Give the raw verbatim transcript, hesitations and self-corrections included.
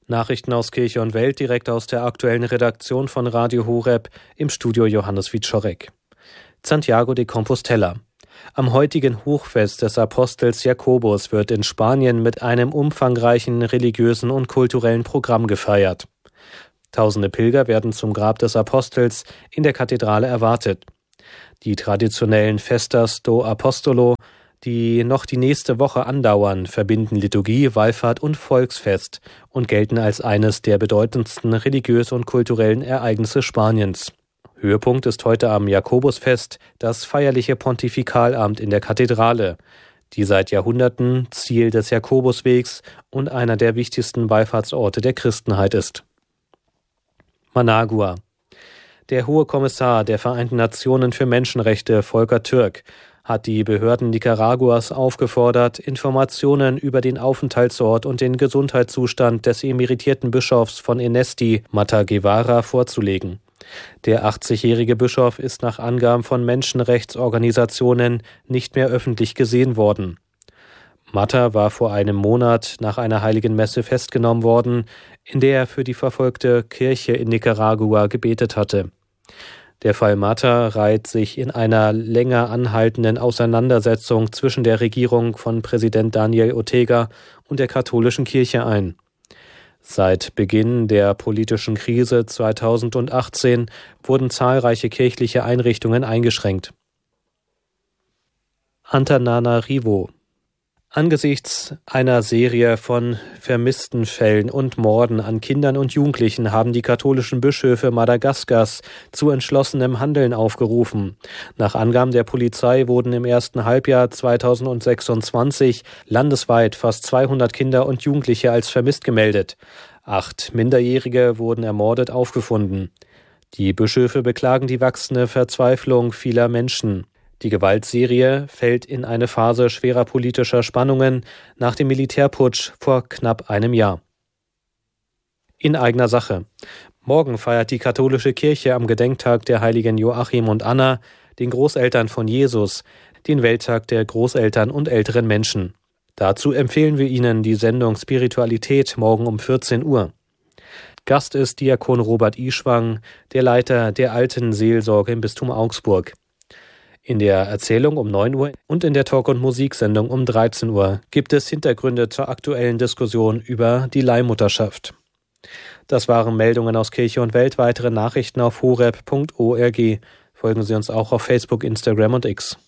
Nachrichten aus Kirche und Welt direkt aus der aktuellen Redaktion von Radio Horeb, im Studio Johannes Wieczorek. Santiago de Compostela. Am heutigen Hochfest des Apostels Jakobus wird in Spanien mit einem umfangreichen religiösen und kulturellen Programm gefeiert. Tausende Pilger werden zum Grab des Apostels in der Kathedrale erwartet. Die traditionellen Festas do Apostolo, die noch die nächste Woche andauern, verbinden Liturgie, Wallfahrt und Volksfest und gelten als eines der bedeutendsten religiös- und kulturellen Ereignisse Spaniens. Höhepunkt ist heute am Jakobusfest das feierliche Pontifikalamt in der Kathedrale, die seit Jahrhunderten Ziel des Jakobuswegs und einer der wichtigsten Wallfahrtsorte der Christenheit ist. Managua. Der Hohe Kommissar der Vereinten Nationen für Menschenrechte, Volker Türk, hat die Behörden Nicaraguas aufgefordert, Informationen über den Aufenthaltsort und den Gesundheitszustand des emeritierten Bischofs von Enesti, Mata Guevara, vorzulegen. Der achtzigjährige Bischof ist nach Angaben von Menschenrechtsorganisationen nicht mehr öffentlich gesehen worden. Mata war vor einem Monat nach einer heiligen Messe festgenommen worden, in der er für die verfolgte Kirche in Nicaragua gebetet hatte. Der Fall Mata reiht sich in einer länger anhaltenden Auseinandersetzung zwischen der Regierung von Präsident Daniel Ortega und der katholischen Kirche ein. Seit Beginn der politischen Krise zweitausendachtzehn wurden zahlreiche kirchliche Einrichtungen eingeschränkt. Antananarivo. Angesichts einer Serie von vermissten Fällen und Morden an Kindern und Jugendlichen haben die katholischen Bischöfe Madagaskars zu entschlossenem Handeln aufgerufen. Nach Angaben der Polizei wurden im ersten Halbjahr zweitausendsechsundzwanzig landesweit fast zweihundert Kinder und Jugendliche als vermisst gemeldet. Acht Minderjährige wurden ermordet aufgefunden. Die Bischöfe beklagen die wachsende Verzweiflung vieler Menschen. Die Gewaltserie fällt in eine Phase schwerer politischer Spannungen nach dem Militärputsch vor knapp einem Jahr. In eigener Sache. Morgen feiert die katholische Kirche am Gedenktag der Heiligen Joachim und Anna, den Großeltern von Jesus, den Welttag der Großeltern und älteren Menschen. Dazu empfehlen wir Ihnen die Sendung Spiritualität morgen um vierzehn Uhr. Gast ist Diakon Robert Ischwang, der Leiter der Alten Seelsorge im Bistum Augsburg. In der Erzählung um neun Uhr und in der Talk- und Musiksendung um dreizehn Uhr gibt es Hintergründe zur aktuellen Diskussion über die Leihmutterschaft. Das waren Meldungen aus Kirche und Welt. Weitere Nachrichten auf horeb punkt org. Folgen Sie uns auch auf Facebook, Instagram und X.